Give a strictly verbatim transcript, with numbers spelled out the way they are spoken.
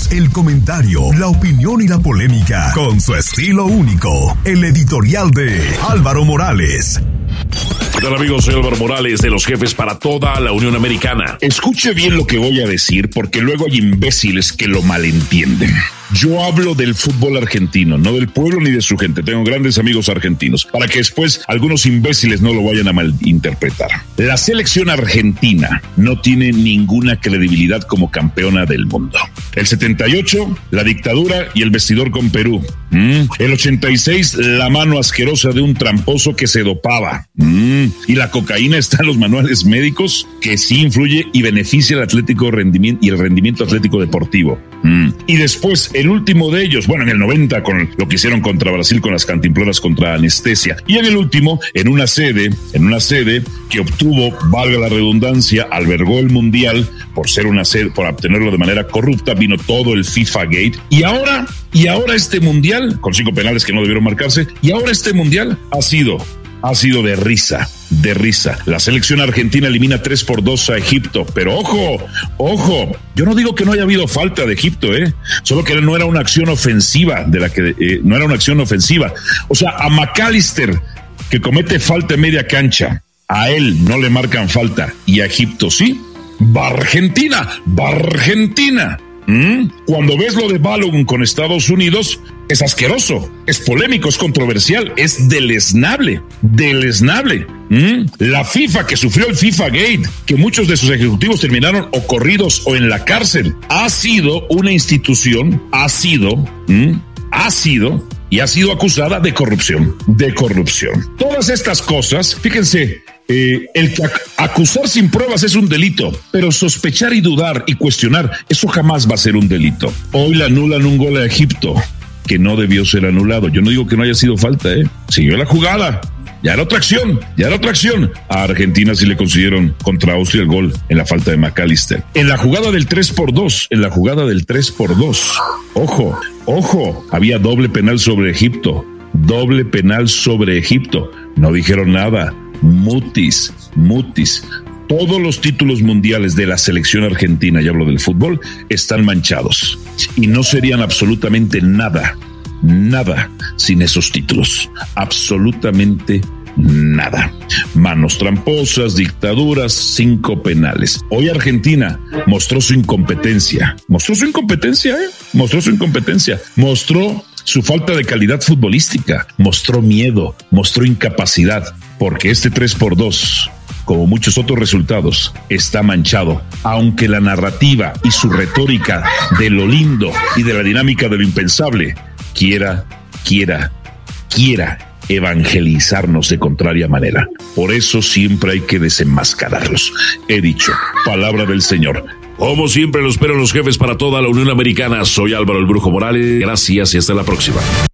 voz, el comentario, la opinión y la polémica, con su estilo único, el editorial de Álvaro Morales. ¿Qué tal, amigos? Soy Álvaro Morales, de los jefes para toda la Unión Americana. Escuche bien lo que voy a decir, porque luego hay imbéciles que lo malentienden. Yo hablo del fútbol argentino, no del pueblo ni de su gente. Tengo grandes amigos argentinos, para que después algunos imbéciles no lo vayan a malinterpretar. La selección argentina no tiene ninguna credibilidad como campeona del mundo. El setenta y ocho, la dictadura y el vestidor con Perú. Mm. El ochenta y seis, la mano asquerosa de un tramposo que se dopaba. Mm. Y la cocaína está en los manuales médicos, que sí influye y beneficia el atlético rendimiento y el rendimiento atlético deportivo. Mm. Y después, el último de ellos, bueno, en el noventa, con lo que hicieron contra Brasil con las cantimploras contra Anestesia. Y en el último, en una sede, en una sede que obtuvo, valga la redundancia, albergó el Mundial por ser una sede, por obtenerlo de manera corrupta, vino todo el FIFA Gate. Y ahora, y ahora este Mundial, con cinco penales que no debieron marcarse, y ahora este Mundial ha sido, ha sido de risa. De risa. La selección argentina elimina tres por dos a Egipto, pero ojo, ojo, yo no digo que no haya habido falta de Egipto, eh, solo que no era una acción ofensiva de la que eh, no era una acción ofensiva. O sea, a McAllister, que comete falta en media cancha, a él no le marcan falta y a Egipto sí. Va Argentina, va Argentina. ¿Mm? Cuando ves lo de Balogun con Estados Unidos, es asqueroso, es polémico, es controversial, es deleznable, deleznable. ¿Mm? La FIFA, que sufrió el FIFA Gate, que muchos de sus ejecutivos terminaron o corridos o en la cárcel, ha sido una institución, ha sido, ¿Mm? ha sido y ha sido acusada de corrupción, de corrupción. Todas estas cosas, fíjense, Eh, el que ac- acusar sin pruebas es un delito, pero sospechar y dudar y cuestionar, eso jamás va a ser un delito. Hoy le anulan un gol a Egipto que no debió ser anulado. Yo no digo que no haya sido falta, ¿eh? Siguió la jugada. Ya era otra acción, ya era otra acción. A Argentina sí le consiguieron contra Austria el gol en la falta de McAllister. En la jugada del tres por dos, en la jugada del tres por dos, ojo, ojo, había doble penal sobre Egipto, doble penal sobre Egipto. No dijeron nada. Mutis, mutis. Todos los títulos mundiales de la selección argentina, y hablo del fútbol, están manchados. Y no serían absolutamente nada, nada sin esos títulos. Absolutamente nada. Manos tramposas, dictaduras, cinco penales. Hoy Argentina mostró su incompetencia. Mostró su incompetencia, ¿eh? Mostró su incompetencia. Mostró su falta de calidad futbolística. Mostró miedo, mostró incapacidad. Porque este tres por dos, como muchos otros resultados, está manchado. Aunque la narrativa y su retórica de lo lindo y de la dinámica de lo impensable quiera, quiera, quiera evangelizarnos de contraria manera. Por eso siempre hay que desenmascararlos. He dicho, palabra del Señor. Como siempre, lo espero los jefes para toda la Unión Americana. Soy Álvaro el Brujo Morales. Gracias y hasta la próxima.